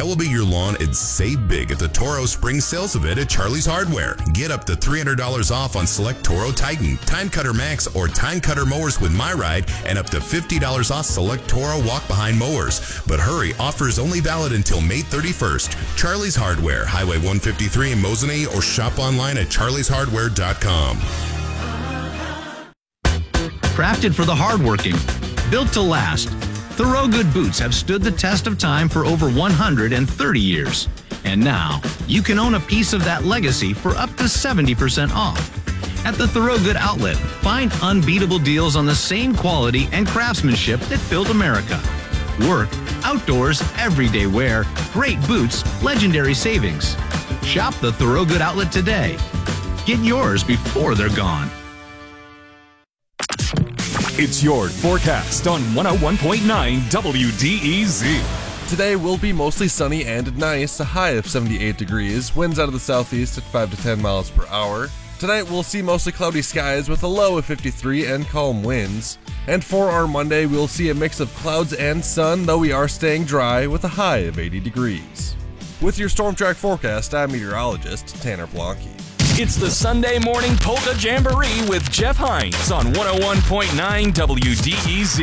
Elevate your lawn and save big at the Toro Spring Sales Event at Charlie's Hardware. Get up to $300 off on select Toro Titan, Time Cutter Max, or Time Cutter mowers with MyRide, and up to $50 off select Toro walk-behind mowers. But hurry, offer is only valid until May 31st. Charlie's Hardware, Highway 153 in Mosinee, or shop online at charlieshardware.com. Crafted for the hardworking, built to last, Thorogood boots have stood the test of time for over 130 years. And now, you can own a piece of that legacy for up to 70% off. At the Thorogood outlet, find unbeatable deals on the same quality and craftsmanship that built America. Work, outdoors, everyday wear, great boots, legendary savings. Shop the Thorogood outlet today. Get yours before they're gone. It's your forecast on 101.9 WDEZ. Today will be mostly sunny and nice, a high of 78 degrees, winds out of the southeast at 5 to 10 miles per hour. Tonight we'll see mostly cloudy skies with a low of 53 and calm winds. And for our Monday, we'll see a mix of clouds and sun, though we are staying dry with a high of 80 degrees. With your Storm Track forecast, I'm meteorologist Tanner Blanke. It's the Sunday Morning Polka Jamboree with Jeff Hines on 101.9 WDEZ.